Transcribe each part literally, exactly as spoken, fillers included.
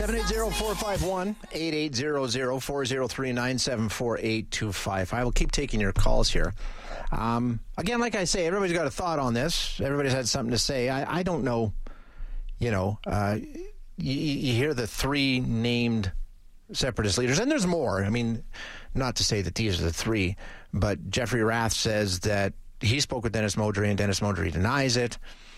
seven eight zero, four five one, eight eight zero zero, four zero three, nine seven four, eight two five five. I will keep taking your calls here. Um, again, like I say, everybody's got a thought on this. Everybody's had something to say. I, I don't know, you know, uh, you, you hear the three named separatist leaders, and there's more. I mean, not to say that these are the three, but Jeffrey Rath says that he spoke with Dennis Modry, and Dennis Modry denies it.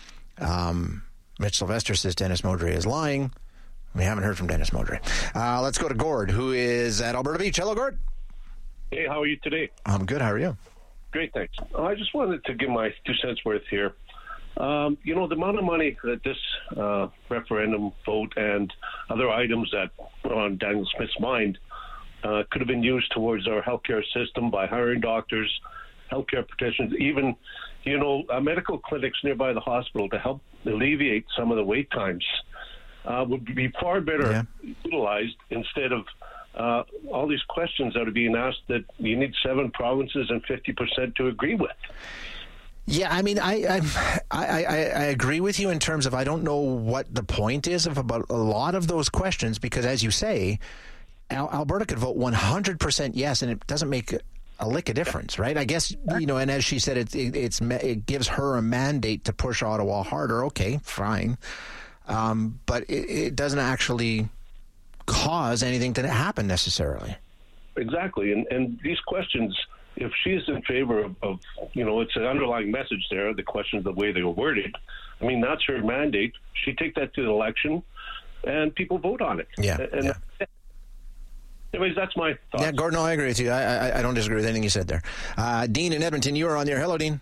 Um, Mitch Sylvester says Dennis Modry is lying. We haven't heard from Dennis Modry. Uh, let's go to Gord, who is at Alberta Beach. Hello, Gord. Hey, how are you today? I'm good. How are you? Great, thanks. I just wanted to give my two cents worth here. Um, you know, the amount of money that this uh, referendum vote and other items that were on Daniel Smith's mind uh, could have been used towards our healthcare system by hiring doctors, healthcare practitioners, even, you know, uh, medical clinics nearby the hospital to help alleviate some of the wait times. Uh, would be far better yeah. utilized instead of uh, all these questions that are being asked that you need seven provinces and fifty percent to agree with. Yeah, I mean, I, I I I agree with you in terms of I don't know what the point is of about a lot of those questions because, as you say, Al- Alberta could vote one hundred percent yes, and it doesn't make a lick of difference, right? I guess, you know, and as she said, it, it, it's it gives her a mandate to push Ottawa harder. Okay, fine. Um, but it, it doesn't actually cause anything to happen necessarily. Exactly. And, and these questions, if she's in favor of, of, you know, it's an underlying message there, the questions, the way they were worded, I mean, that's her mandate. She take that to the election and people vote on it. Yeah. And, yeah. Anyways, that's my thoughts. Yeah, Gordon, no, I agree with you. I, I, I don't disagree with anything you said there. Uh, Dean in Edmonton, you are on there. Hello, Dean.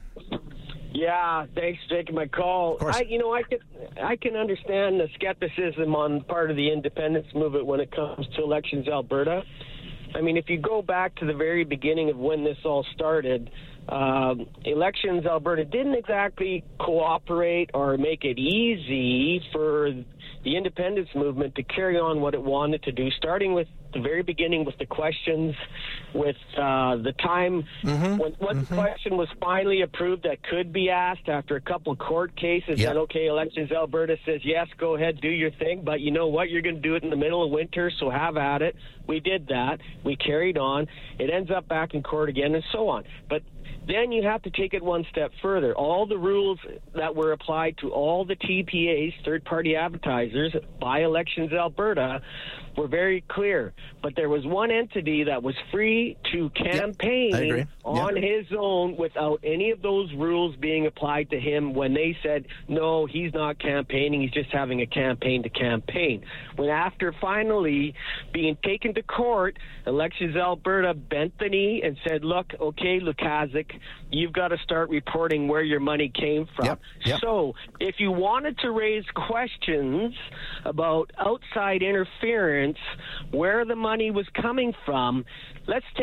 Yeah, thanks for taking my call. I, you know, I can I can understand the skepticism on part of the independence movement when it comes to Elections Alberta. I mean, if you go back to the very beginning of when this all started, um, Elections Alberta didn't exactly cooperate or make it easy for the independence movement to carry on what it wanted to do, starting with the very beginning with the questions, with uh, the time mm-hmm. when, when mm-hmm. the question was finally approved that could be asked after a couple of court cases. Yep. Then, okay, Elections Alberta says, yes, go ahead, do your thing, but you know what? You're going to do it in the middle of winter, so have at it. We did that. We carried on. It ends up back in court again and so on. But then you have to take it one step further. All the rules that were applied to all the T P As, third-party advertisers, by Elections Alberta, were very clear. But there was one entity that was free to campaign yep, on yep. his own without any of those rules being applied to him when they said, no, he's not campaigning, he's just having a campaign to campaign. When after finally being taken to court, Elections Alberta bent the knee and said, look, okay, Lukaszuk, you've got to start reporting where your money came from. Yep, yep. So if you wanted to raise questions about outside interference, where the money was coming from, let's take